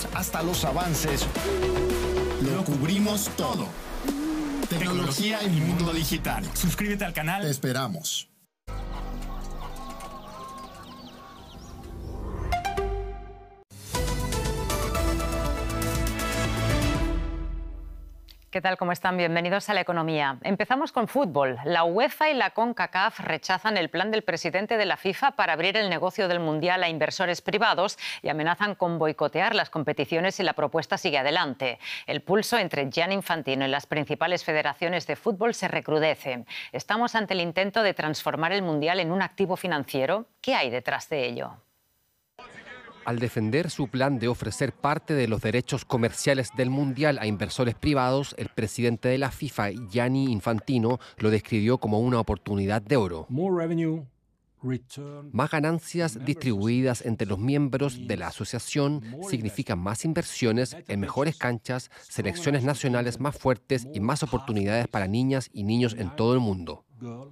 noticias hasta los avances, lo cubrimos todo. Tecnología y mundo digital. Suscríbete al canal. Te esperamos. ¿Qué tal? ¿Cómo están? Bienvenidos a La Economía. Empezamos con fútbol. La UEFA y la CONCACAF rechazan el plan del presidente de la FIFA para abrir el negocio del Mundial a inversores privados y amenazan con boicotear las competiciones si la propuesta sigue adelante. El pulso entre Gianni Infantino y las principales federaciones de fútbol se recrudece. ¿Estamos ante el intento de transformar el Mundial en un activo financiero? ¿Qué hay detrás de ello? Al defender su plan de ofrecer parte de los derechos comerciales del Mundial a inversores privados, el presidente de la FIFA, Gianni Infantino, lo describió como una oportunidad de oro. Más ganancias distribuidas entre los miembros de la asociación significan más inversiones en mejores canchas, selecciones nacionales más fuertes y más oportunidades para niñas y niños en todo el mundo.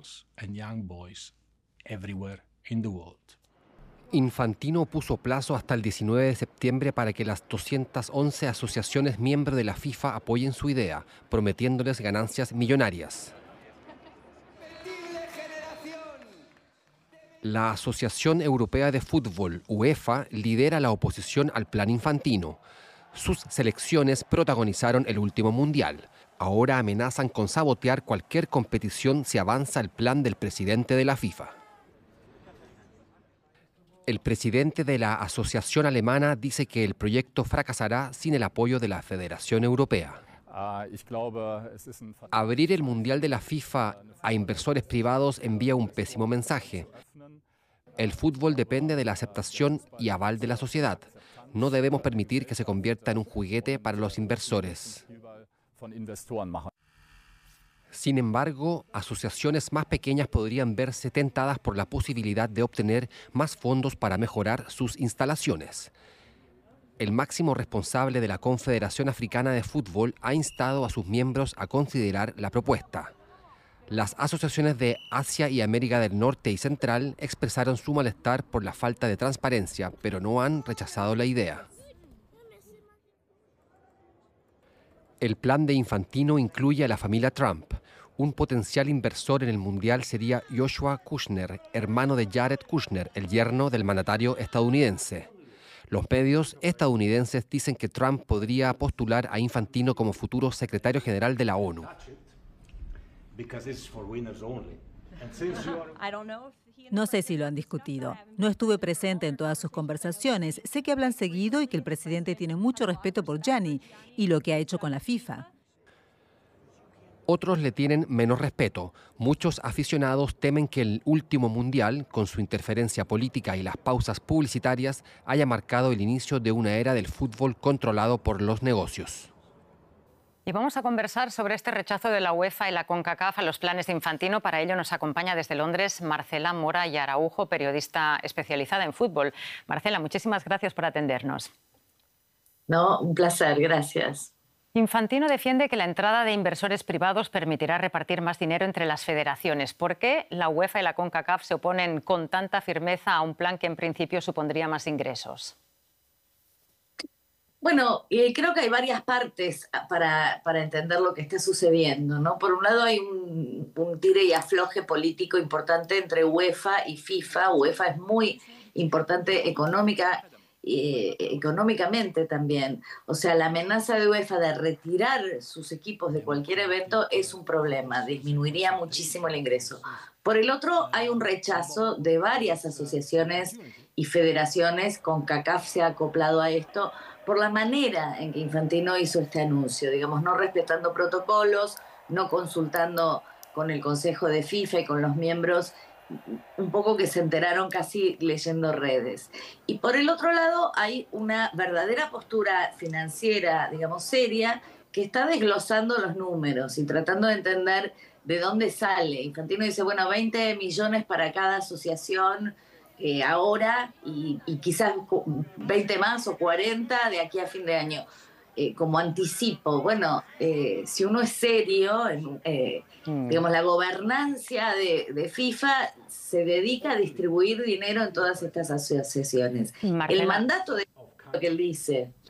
Infantino puso plazo hasta el 19 de septiembre para que las 211 asociaciones miembros de la FIFA apoyen su idea, prometiéndoles ganancias millonarias. La Asociación Europea de Fútbol, UEFA, lidera la oposición al plan Infantino. Sus selecciones protagonizaron el último mundial. Ahora amenazan con sabotear cualquier competición si avanza el plan del presidente de la FIFA. El presidente de la Asociación Alemana dice que el proyecto fracasará sin el apoyo de la Federación Europea. Abrir el Mundial de la FIFA a inversores privados envía un pésimo mensaje. El fútbol depende de la aceptación y aval de la sociedad. No debemos permitir que se convierta en un juguete para los inversores. Sin embargo, asociaciones más pequeñas podrían verse tentadas por la posibilidad de obtener más fondos para mejorar sus instalaciones. El máximo responsable de la Confederación Africana de Fútbol ha instado a sus miembros a considerar la propuesta. Las asociaciones de Asia y América del Norte y Central expresaron su malestar por la falta de transparencia, pero no han rechazado la idea. El plan de Infantino incluye a la familia Trump. Un potencial inversor en el Mundial sería Joshua Kushner, hermano de Jared Kushner, el yerno del mandatario estadounidense. Los medios estadounidenses dicen que Trump podría postular a Infantino como futuro secretario general de la ONU. No sé si lo han discutido. No estuve presente en todas sus conversaciones. Sé que hablan seguido y que el presidente tiene mucho respeto por Gianni y lo que ha hecho con la FIFA. Otros le tienen menos respeto. Muchos aficionados temen que el último mundial, con su interferencia política y las pausas publicitarias, haya marcado el inicio de una era del fútbol controlado por los negocios. Y vamos a conversar sobre este rechazo de la UEFA y la CONCACAF a los planes de Infantino. Para ello nos acompaña desde Londres Marcela Mora y Araujo, periodista especializada en fútbol. Marcela, muchísimas gracias por atendernos. No, un placer, gracias. Infantino defiende que la entrada de inversores privados permitirá repartir más dinero entre las federaciones. ¿Por qué la UEFA y la CONCACAF se oponen con tanta firmeza a un plan que en principio supondría más ingresos? Bueno, creo que hay varias partes para entender lo que está sucediendo, ¿no? Por un lado hay un tire y afloje político importante entre UEFA y FIFA. UEFA es muy importante económicamente también. O sea, la amenaza de UEFA de retirar sus equipos de cualquier evento es un problema, disminuiría muchísimo el ingreso. Por el otro, hay un rechazo de varias asociaciones y federaciones. CONCACAF se ha acoplado a esto por la manera en que Infantino hizo este anuncio, digamos, no respetando protocolos, no consultando con el Consejo de FIFA y con los miembros, un poco que se enteraron casi leyendo redes. Y por el otro lado hay una verdadera postura financiera, digamos, seria, que está desglosando los números y tratando de entender de dónde sale. Infantino dice, bueno, 20 millones para cada asociación ahora y quizás 20 más o 40 de aquí a fin de año. Como anticipo, bueno, si uno es serio, digamos, la gobernancia de FIFA se dedica a distribuir dinero en todas estas asociaciones. Marcela. El mandato de lo que él dice